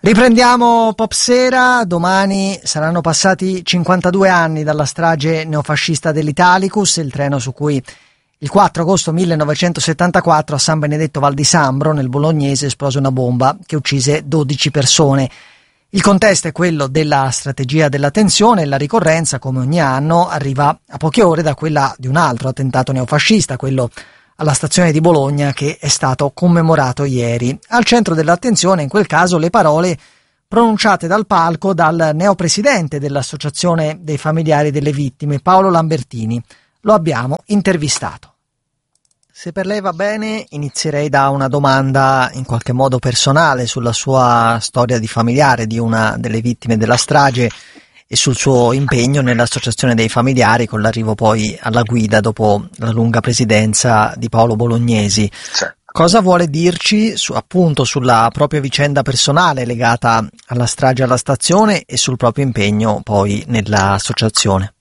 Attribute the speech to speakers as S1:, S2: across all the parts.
S1: Riprendiamo Popsera. Domani saranno passati 52 anni dalla strage neofascista dell'Italicus, il treno su cui il 4 agosto 1974 a San Benedetto Val di Sambro, nel Bolognese, esplose una bomba che uccise 12 persone. Il contesto è quello della strategia della tensione e la ricorrenza, come ogni anno, arriva a poche ore da quella di un altro attentato neofascista, quello alla stazione di Bologna, che è stato commemorato ieri. Al centro dell'attenzione in quel caso le parole pronunciate dal palco dal neopresidente dell'Associazione dei Familiari delle Vittime, Paolo Lambertini. Lo abbiamo intervistato. Se per lei va bene, inizierei da una domanda in qualche modo personale sulla sua storia di familiare di una delle vittime della strage e sul suo impegno nell'Associazione dei Familiari, con l'arrivo poi alla guida dopo la lunga presidenza di Paolo Bolognesi. Cosa vuole dirci appunto sulla propria vicenda personale legata alla strage alla stazione e sul proprio impegno poi nell'associazione?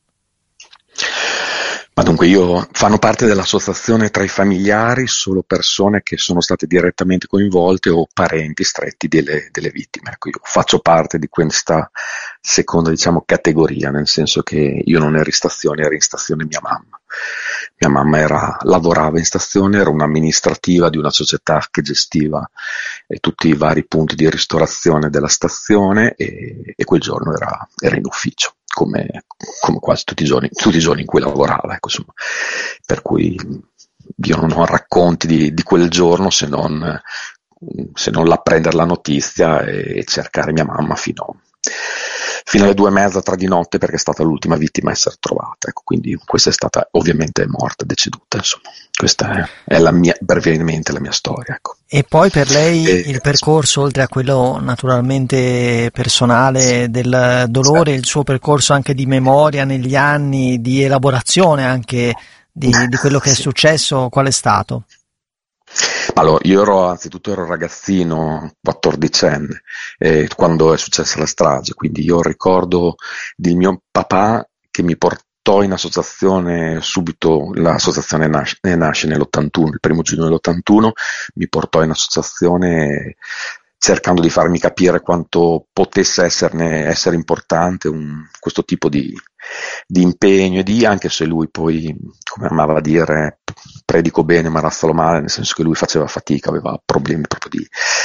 S2: Ma dunque, fanno parte dell'associazione tra i familiari solo persone che sono state direttamente coinvolte o parenti stretti delle vittime. Ecco, io faccio parte di questa seconda, categoria, nel senso che io non ero in stazione, era in stazione mia mamma. Mia mamma lavorava in stazione, era un'amministrativa di una società che gestiva tutti i vari punti di ristorazione della stazione e quel giorno era in ufficio. Come quasi tutti i giorni in cui lavorava, ecco, insomma. Per cui io non ho racconti di quel giorno se non l'apprendere la notizia e cercare mia mamma fino alle 2:30, 3 di notte, perché è stata l'ultima vittima a essere trovata, ecco. Quindi questa è stata ovviamente morta, deceduta, insomma. Questa è brevemente la mia storia, ecco.
S1: E poi per lei il percorso, oltre a quello naturalmente personale del dolore, il suo percorso anche di memoria negli anni, di elaborazione anche di quello che è successo, qual è stato?
S2: Allora, io anzitutto ero ragazzino, 14enne, quando è successa la strage, quindi io ricordo del mio papà che mi portò in associazione subito. L'associazione nasce nell'81, il 1° giugno dell'81, mi portò in associazione cercando di farmi capire quanto potesse essere importante questo tipo di impegno, anche se lui poi, come amava dire, predico bene ma razzolo male, nel senso che lui faceva fatica, aveva problemi proprio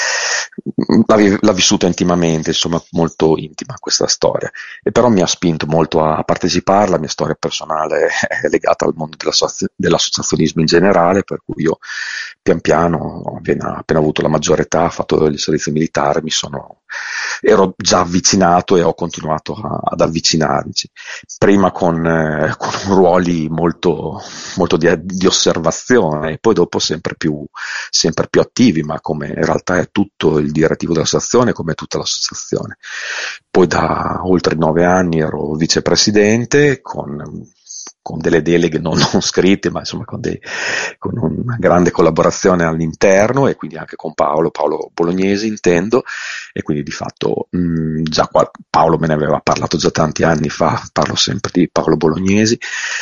S2: l'ha vissuta intimamente, insomma, molto intima questa storia, e però mi ha spinto molto a partecipare. La mia storia personale è legata al mondo dell'associazionismo in generale, per cui io pian piano, appena avuto la maggiore età, fatto il servizio militare, ero già avvicinato e ho continuato ad avvicinarmici, prima con ruoli molto, molto di osservazione, e poi dopo sempre più attivi, ma come in realtà è tutto il direttivo dell'associazione, come tutta l'associazione. Poi da oltre 9 anni ero vicepresidente con delle deleghe non scritte, ma insomma con una grande collaborazione all'interno, e quindi anche con Paolo Bolognesi, intendo, e quindi di fatto Paolo me ne aveva parlato già tanti anni fa, parlo sempre di Paolo Bolognesi,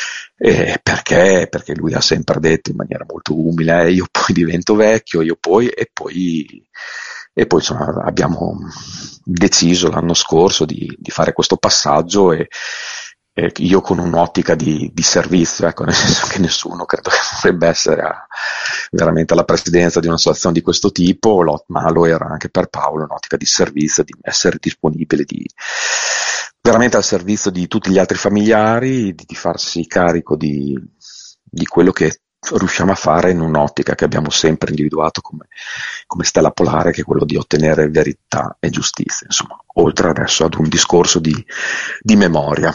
S2: perché lui ha sempre detto in maniera molto umile: io poi divento vecchio, e poi insomma abbiamo deciso l'anno scorso di fare questo passaggio, e io con un'ottica di servizio, ecco, nel senso che nessuno credo che dovrebbe essere veramente alla presidenza di un'associazione di questo tipo, ma lo era anche per Paolo, un'ottica di servizio, di essere disponibile, veramente al servizio di tutti gli altri familiari, di farsi carico di quello che riusciamo a fare in un'ottica che abbiamo sempre individuato come stella polare, che è quello di ottenere verità e giustizia, insomma, oltre adesso ad un discorso di memoria.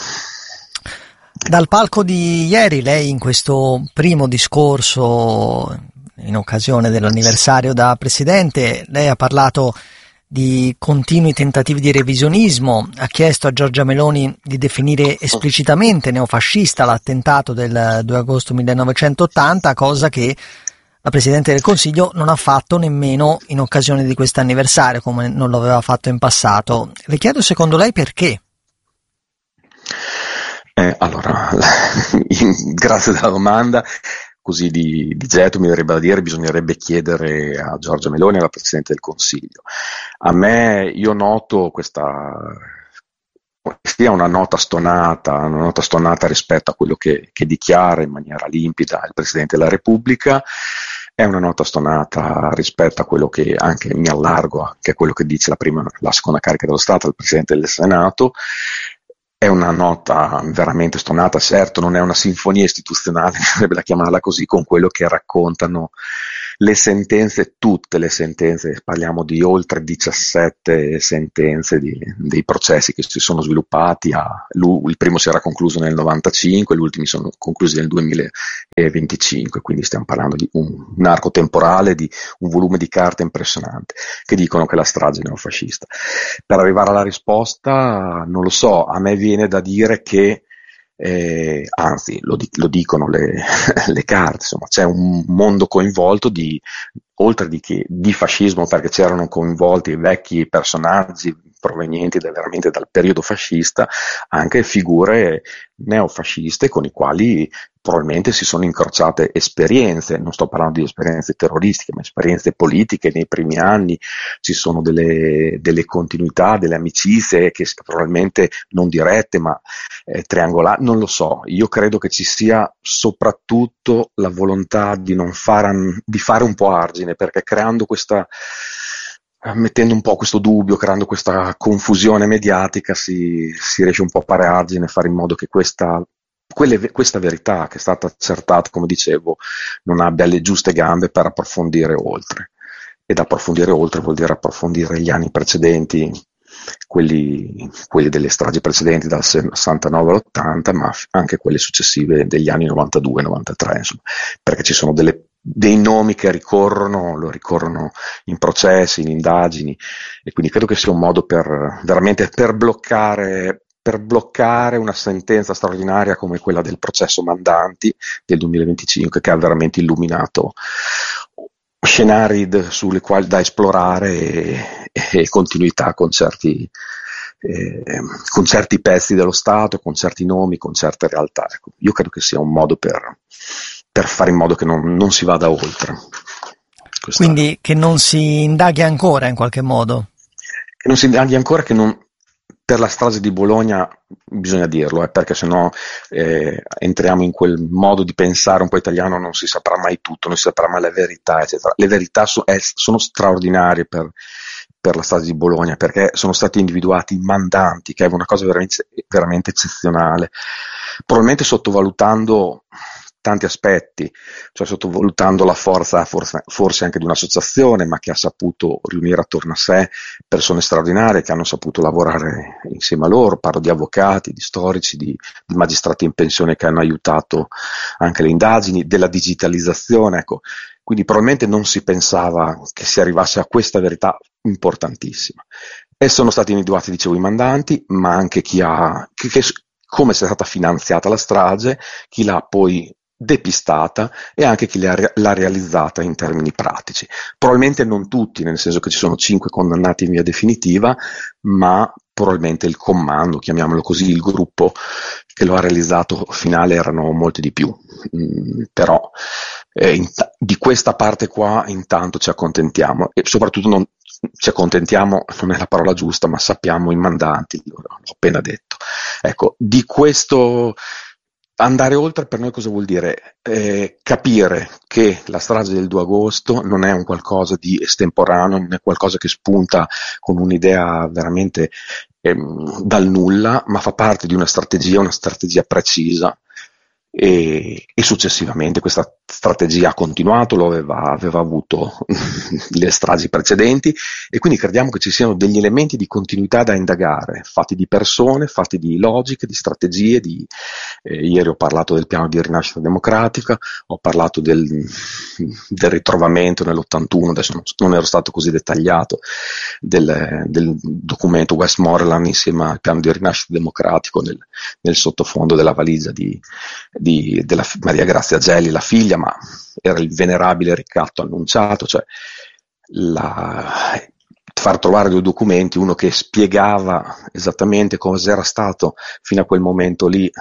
S1: Dal palco di ieri, lei in questo primo discorso in occasione dell'anniversario da presidente, lei ha parlato di continui tentativi di revisionismo, ha chiesto a Giorgia Meloni di definire esplicitamente neofascista l'attentato del 2 agosto 1980, cosa che la Presidente del Consiglio non ha fatto nemmeno in occasione di questo anniversario, come non lo aveva fatto in passato. Le chiedo, secondo lei, perché?
S2: Allora, grazie della domanda. così di getto mi verrebbe da dire, bisognerebbe chiedere a Giorgia Meloni, alla Presidente del Consiglio. Io noto sia una nota stonata rispetto a quello che dichiara in maniera limpida il Presidente della Repubblica, è una nota stonata rispetto a quello che anche mi allargo, che è quello che dice la seconda carica dello Stato, il Presidente del Senato. È una nota veramente stonata, certo non è una sinfonia istituzionale, sarebbe da chiamarla così, con quello che raccontano le sentenze, tutte le sentenze, parliamo di oltre 17 sentenze dei processi che si sono sviluppati, il primo si era concluso nel 95, gli ultimi sono conclusi nel 2025, quindi stiamo parlando di un arco temporale, di un volume di carte impressionante, che dicono che la strage è neofascista. Per arrivare alla risposta, non lo so, a me viene da dire che anzi lo dicono le carte, insomma, c'è un mondo coinvolto oltre di fascismo, perché c'erano coinvolti vecchi personaggi provenienti veramente dal periodo fascista, anche figure neofasciste con i quali probabilmente si sono incrociate esperienze, non sto parlando di esperienze terroristiche, ma esperienze politiche nei primi anni, ci sono delle continuità, delle amicizie che probabilmente non dirette, ma triangolari, non lo so. Io credo che ci sia soprattutto la volontà di fare un po' argine, perché mettendo un po' questo dubbio, creando questa confusione mediatica, si riesce un po' a fare argine, fare in modo che questa verità che è stata accertata, come dicevo, non abbia le giuste gambe per approfondire oltre. Ed approfondire oltre vuol dire approfondire gli anni precedenti, quelli delle stragi precedenti dal 69 all'80, ma anche quelle successive degli anni 92-93, insomma, perché ci sono dei nomi che ricorrono in processi, in indagini, e quindi credo che sia un modo veramente per bloccare una sentenza straordinaria come quella del processo Mandanti del 2025, che ha veramente illuminato scenari sulle quali da esplorare e continuità con certi pezzi dello Stato, con certi nomi, con certe realtà. Ecco, io credo che sia un modo per fare in modo che non si vada oltre.
S1: Quindi che non si indaghi ancora in qualche modo?
S2: Che non si indaghi ancora, per la strage di Bologna bisogna dirlo, perché sennò entriamo in quel modo di pensare un po' italiano, non si saprà mai tutto, non si saprà mai la verità, eccetera. Le verità sono straordinarie per la strage di Bologna, perché sono stati individuati i mandanti, che è una cosa veramente, veramente eccezionale, probabilmente sottovalutando tanti aspetti, cioè sottovalutando la forza forse anche di un'associazione, ma che ha saputo riunire attorno a sé persone straordinarie che hanno saputo lavorare insieme a loro. Parlo di avvocati, di storici, di magistrati in pensione che hanno aiutato anche le indagini, della digitalizzazione, ecco. Quindi probabilmente non si pensava che si arrivasse a questa verità importantissima. E sono stati individuati, dicevo, i mandanti, ma anche come è stata finanziata la strage, chi l'ha poi depistata e anche chi l'ha realizzata in termini pratici. Probabilmente non tutti, nel senso che ci sono 5 condannati in via definitiva, ma probabilmente il comando, chiamiamolo così, il gruppo che lo ha realizzato finale erano molti di più. Però di questa parte qua intanto ci accontentiamo, e soprattutto non ci accontentiamo, non è la parola giusta, ma sappiamo i mandanti, l'ho appena detto. Ecco, di questo andare oltre per noi cosa vuol dire? Capire che la strage del 2 agosto non è un qualcosa di estemporaneo, non è qualcosa che spunta con un'idea veramente dal nulla, ma fa parte di una strategia precisa. E successivamente questa strategia ha continuato, aveva avuto le stragi precedenti, e quindi crediamo che ci siano degli elementi di continuità da indagare, fatti di persone, fatti di logiche, di strategie. Ieri ho parlato del piano di rinascita democratica, ho parlato del ritrovamento nell'81, adesso non ero stato così dettagliato, del documento Westmoreland insieme al piano di rinascita democratico nel sottofondo della valigia della Maria Grazia Gelli, la figlia, ma era il venerabile ricatto annunciato, cioè far trovare due documenti, uno che spiegava esattamente cosa era stato fino a quel momento lì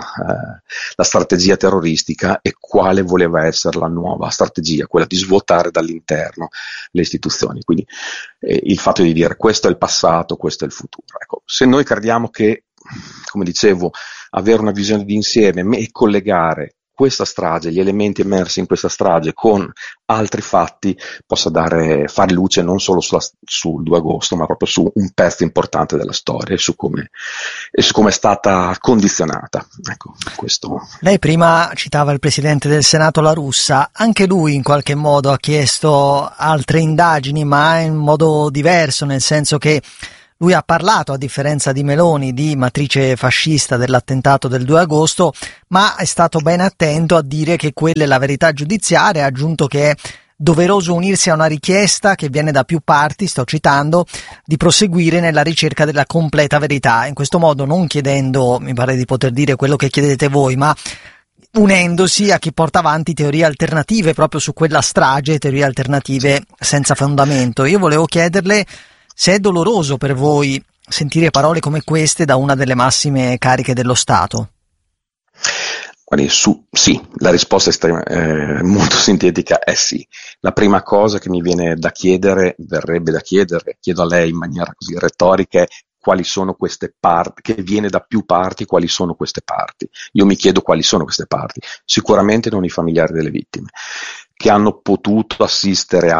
S2: la strategia terroristica e quale voleva essere la nuova strategia, quella di svuotare dall'interno le istituzioni. Quindi il fatto di dire questo è il passato, questo è il futuro. Ecco, se noi crediamo che, come dicevo, avere una visione di insieme e collegare questa strage, gli elementi emersi in questa strage con altri fatti possa fare luce non solo sul 2 agosto, ma proprio su un pezzo importante della storia e su come è stata condizionata. Ecco, questo.
S1: Lei prima citava il presidente del Senato La Russa, anche lui in qualche modo ha chiesto altre indagini, ma in modo diverso, nel senso che lui ha parlato, a differenza di Meloni, di matrice fascista dell'attentato del 2 agosto, ma è stato ben attento a dire che quella è la verità giudiziaria, ha aggiunto che è doveroso unirsi a una richiesta che viene da più parti, sto citando, di proseguire nella ricerca della completa verità. In questo modo non chiedendo, mi pare di poter dire quello che chiedete voi, ma unendosi a chi porta avanti teorie alternative proprio su quella strage, teorie alternative senza fondamento. Io volevo chiederle se è doloroso per voi sentire parole come queste da una delle massime cariche dello Stato.
S2: Guardi, sì, la risposta è molto sintetica, è sì. La prima cosa che mi verrebbe da chiedere, chiedo a lei in maniera così retorica, è quali sono queste parti, che viene da più parti, quali sono queste parti. Io mi chiedo quali sono queste parti. Sicuramente non i familiari delle vittime, che hanno potuto assistere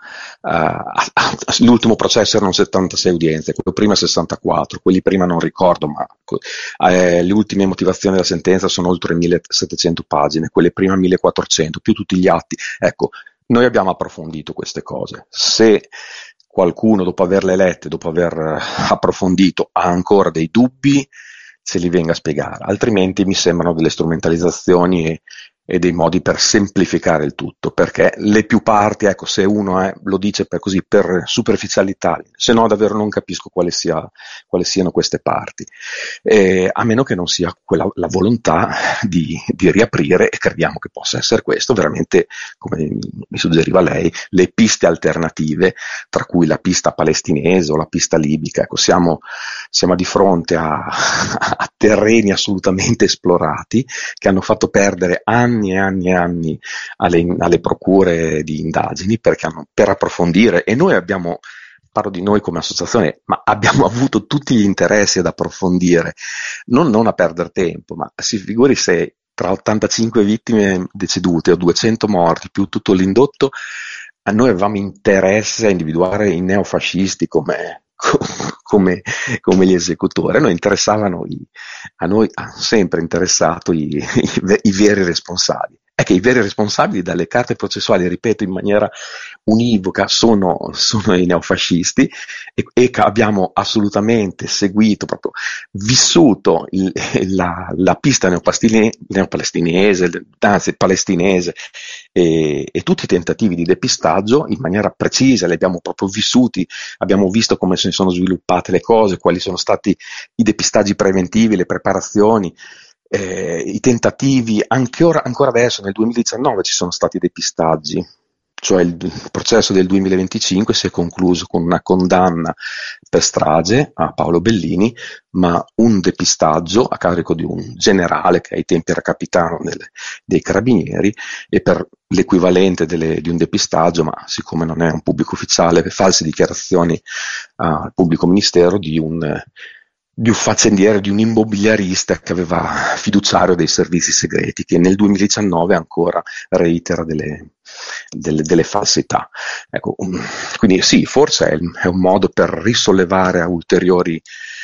S2: l'ultimo processo erano 76 udienze, quello prima 64, quelli prima non ricordo, ma le ultime motivazioni della sentenza sono oltre 1700 pagine, quelle prima 1400, più tutti gli atti. Ecco, noi abbiamo approfondito queste cose. Se qualcuno, dopo averle lette, dopo aver approfondito, ha ancora dei dubbi, se li venga a spiegare, altrimenti mi sembrano delle strumentalizzazioni e dei modi per semplificare il tutto, perché le più parti, ecco, se uno lo dice per superficialità, se no davvero non capisco quali siano queste parti, a meno che non sia la volontà di riaprire, e crediamo che possa essere questo, veramente, come mi suggeriva lei, le piste alternative, tra cui la pista palestinese o la pista libica. Ecco, siamo di fronte a terreni assolutamente esplorati che hanno fatto perdere anni e anni e anni alle procure di indagini per approfondire, e noi parlo di noi come associazione, ma abbiamo avuto tutti gli interessi ad approfondire, non a perdere tempo, ma si figuri se tra 85 vittime decedute o 200 morti più tutto l'indotto, a noi avevamo interesse a individuare i neofascisti come gli esecutori. A noi ha sempre interessato i veri responsabili. È che i veri responsabili dalle carte processuali, ripeto in maniera univoca, sono i neofascisti, e abbiamo assolutamente seguito, proprio vissuto la pista palestinese e tutti i tentativi di depistaggio in maniera precisa, li abbiamo proprio vissuti, abbiamo visto come si sono sviluppate le cose, quali sono stati i depistaggi preventivi, le preparazioni, i tentativi. Ancora adesso nel 2019 ci sono stati depistaggi, cioè il processo del 2025 si è concluso con una condanna per strage a Paolo Bellini, ma un depistaggio a carico di un generale che ai tempi era capitano dei carabinieri, e per l'equivalente di un depistaggio, ma siccome non è un pubblico ufficiale, false dichiarazioni al pubblico ministero di un faccendiere, di un immobiliarista che aveva fiduciario dei servizi segreti, che nel 2019 ancora reitera delle falsità. Ecco, quindi sì, forse è un modo per risollevare a ulteriore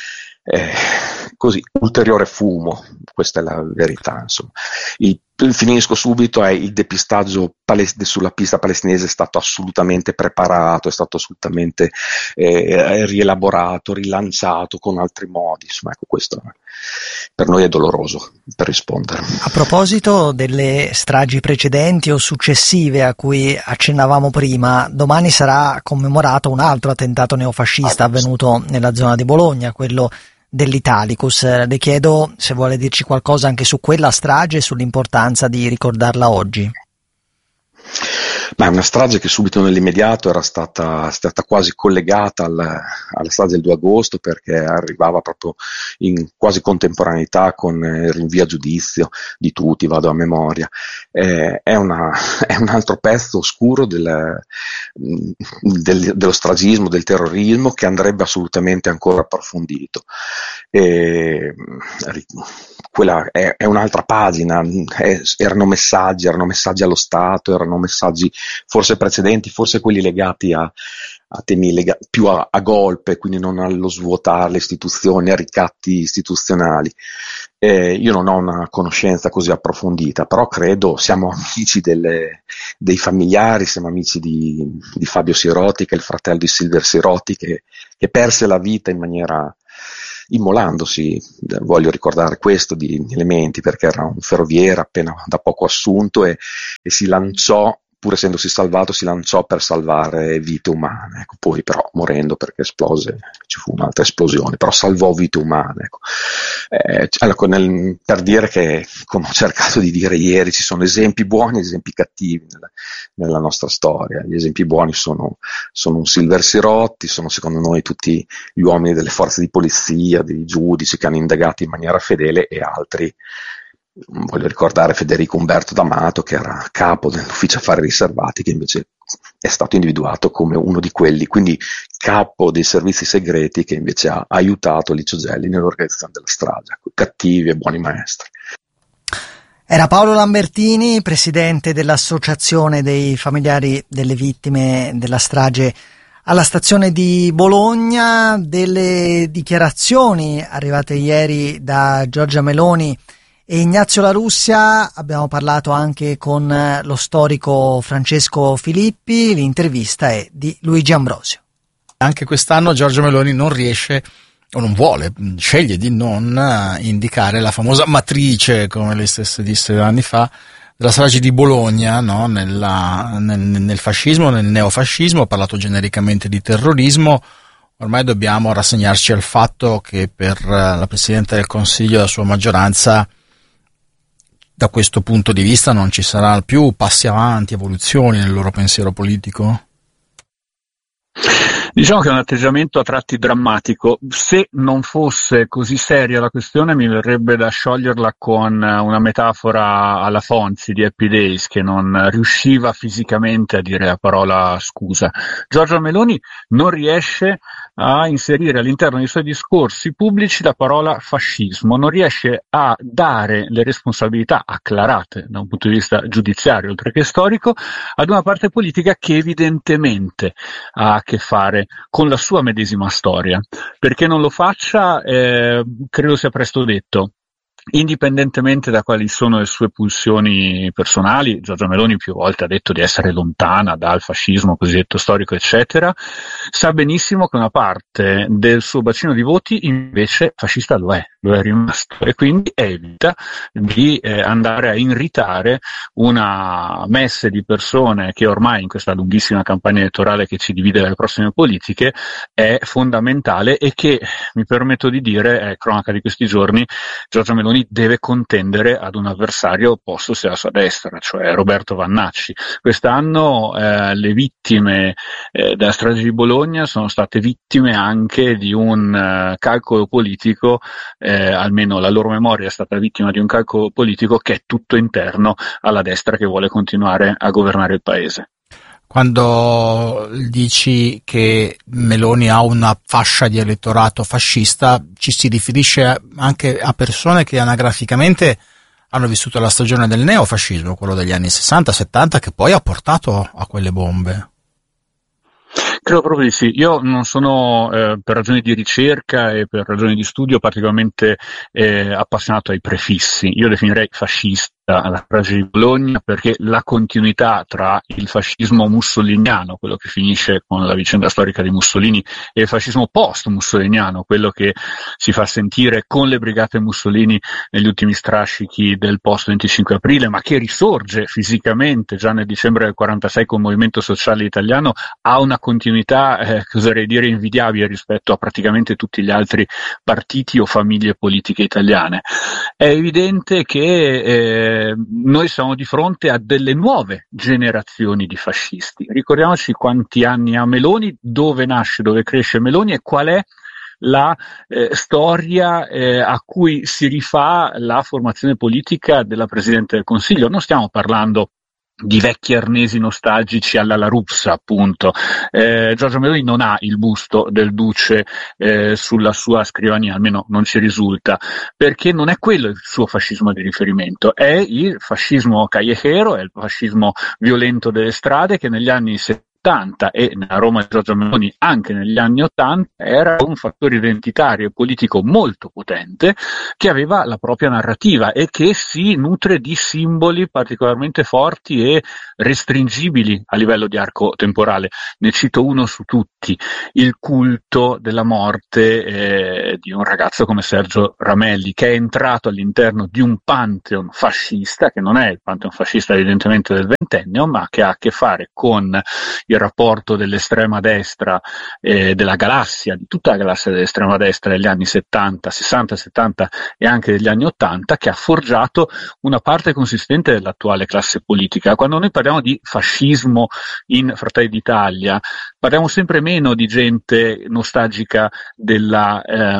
S2: fumo, questa è la verità, insomma. Finisco subito, il depistaggio sulla pista palestinese è stato assolutamente preparato, è stato assolutamente rielaborato, rilanciato con altri modi, insomma, ecco, questo per noi è doloroso, per rispondere.
S1: A proposito delle stragi precedenti o successive a cui accennavamo prima, domani sarà commemorato un altro attentato neofascista avvenuto nella zona di Bologna, quello dell'Italicus. Le chiedo se vuole dirci qualcosa anche su quella strage e sull'importanza di ricordarla oggi.
S2: Ma è una strage che subito nell'immediato era stata quasi collegata alla strage del 2 agosto, perché arrivava proprio in quasi contemporaneità con il rinvio a giudizio di tutti, vado a memoria. È un altro pezzo oscuro dello stragismo, del terrorismo, che andrebbe assolutamente ancora approfondito. Quella è un'altra pagina, erano messaggi allo Stato, erano messaggi forse precedenti, forse quelli legati a temi più a golpe, quindi non allo svuotare le istituzioni, a ricatti istituzionali. Io non ho una conoscenza così approfondita, però credo, siamo amici dei familiari, siamo amici di Fabio Sirotti, che è il fratello di Silver Sirotti, che perse la vita in maniera immolandosi. Voglio ricordare questo di elementi, perché era un ferroviere appena da poco assunto e si lanciò, pur essendosi salvato, si lanciò per salvare vite umane, ecco. Poi però morendo, perché esplose, ci fu un'altra esplosione, però salvò vite umane, ecco. Per dire che, come ho cercato di dire ieri, ci sono esempi buoni e esempi cattivi nella nostra storia. Gli esempi buoni sono un Silver Sirotti, sono secondo noi tutti gli uomini delle forze di polizia, dei giudici che hanno indagato in maniera fedele, e altri. Voglio ricordare Federico Umberto D'Amato, che era capo dell'ufficio affari riservati, che invece è stato individuato come uno di quelli, quindi capo dei servizi segreti, che invece ha aiutato Licio Gelli nell'organizzazione della strage. Cattivi e buoni maestri.
S1: Era Paolo Lambertini, presidente dell'Associazione dei familiari delle vittime della strage alla stazione di Bologna. Delle dichiarazioni arrivate ieri da Giorgia Meloni e Ignazio La Russia abbiamo parlato anche con lo storico Francesco Filippi. L'intervista è di Luigi Ambrosio.
S3: Anche quest'anno Giorgia Meloni non riesce o non vuole, sceglie di non indicare la famosa matrice, come lei stessa disse anni fa, della strage di Bologna, no? Nel fascismo, nel neofascismo. Ha parlato genericamente di terrorismo. Ormai dobbiamo rassegnarci al fatto che per la Presidente del Consiglio e la sua maggioranza, da questo punto di vista, non ci saranno più passi avanti, evoluzioni nel loro pensiero politico?
S4: Diciamo che è un atteggiamento a tratti drammatico. Se non fosse così seria la questione, mi verrebbe da scioglierla con una metafora alla Fonzi di Happy Days, che non riusciva fisicamente a dire la parola scusa. Giorgia Meloni non riesce a inserire all'interno dei suoi discorsi pubblici la parola fascismo, non riesce a dare le responsabilità acclarate da un punto di vista giudiziario oltre che storico ad una parte politica che evidentemente ha a che fare con la sua medesima storia. Perché non lo faccia, credo sia presto detto. Indipendentemente da quali sono le sue pulsioni personali, Giorgia Meloni più volte ha detto di essere lontana dal fascismo cosiddetto storico, eccetera, sa benissimo che una parte del suo bacino di voti invece fascista lo è rimasto, e quindi evita di andare a irritare una messe di persone che ormai in questa lunghissima campagna elettorale che ci divide dalle prossime politiche è fondamentale, e che, mi permetto di dire, è cronaca di questi giorni, Giorgia Meloni deve contendere ad un avversario opposto sia alla sua destra, cioè Roberto Vannacci. Quest'anno le vittime della strage di Bologna sono state vittime anche di un calcolo politico, almeno la loro memoria è stata vittima di un calcolo politico che è tutto interno alla destra che vuole continuare a governare il paese.
S3: Quando dici che Meloni ha una fascia di elettorato fascista, ci si riferisce anche a persone che anagraficamente hanno vissuto la stagione del neofascismo, quello degli anni 60-70, che poi ha portato a quelle bombe?
S4: Credo proprio di sì. Io non sono, per ragioni di ricerca e per ragioni di studio, particolarmente appassionato ai prefissi. Io definirei fascista alla strage di Bologna perché la continuità tra il fascismo mussoliniano, quello che finisce con la vicenda storica di Mussolini, e il fascismo post-mussoliniano, quello che si fa sentire con le brigate Mussolini negli ultimi strascichi del post-25 aprile, ma che risorge fisicamente già nel dicembre del 46 con il movimento sociale italiano, ha una continuità legittimità che oserei dire invidiabile rispetto a praticamente tutti gli altri partiti o famiglie politiche italiane. È evidente che noi siamo di fronte a delle nuove generazioni di fascisti. Ricordiamoci quanti anni ha Meloni, dove nasce, dove cresce Meloni e qual è la storia a cui si rifà la formazione politica della Presidente del Consiglio. Non stiamo parlando di vecchi arnesi nostalgici alla La Russa, appunto. Giorgia Meloni non ha il busto del duce sulla sua scrivania, almeno non ci risulta, perché non è quello il suo fascismo di riferimento, è il fascismo callejero, è il fascismo violento delle strade che negli anni 70 e nella Roma di Giorgia Meloni anche negli anni 80 era un fattore identitario e politico molto potente che aveva la propria narrativa e che si nutre di simboli particolarmente forti e restringibili a livello di arco temporale. Ne cito uno su tutti: il culto della morte di un ragazzo come Sergio Ramelli, che è entrato all'interno di un pantheon fascista, che non è il pantheon fascista evidentemente del ventennio, ma che ha a che fare con il rapporto dell'estrema destra, della galassia, di tutta la galassia dell'estrema destra degli anni 70, 60, 70 e anche degli anni 80, che ha forgiato una parte consistente dell'attuale classe politica. Quando noi parliamo di fascismo in Fratelli d'Italia, parliamo sempre meno di gente nostalgica della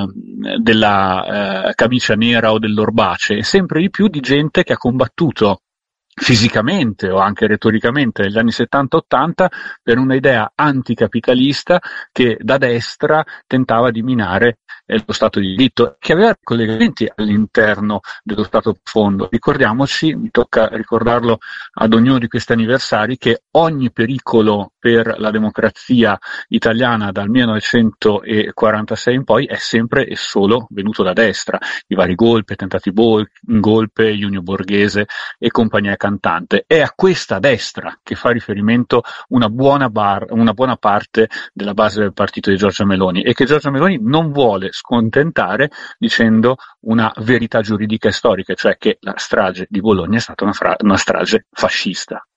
S4: camicia nera o dell'orbace, e sempre di più di gente che ha combattuto fisicamente o anche retoricamente negli anni 70-80 per una idea anticapitalista che da destra tentava di minare lo Stato di diritto, che aveva collegamenti all'interno dello Stato profondo. Ricordiamoci, mi tocca ricordarlo ad ognuno di questi anniversari, che ogni pericolo per la democrazia italiana dal 1946 in poi è sempre e solo venuto da destra. I vari golpe, tentati golpe, Junio Borghese e compagnia cantante. È a questa destra che fa riferimento una buona parte della base del partito di Giorgia Meloni, e che Giorgia Meloni non vuole scontentare dicendo una verità giuridica e storica, cioè che la strage di Bologna è stata una strage fascista.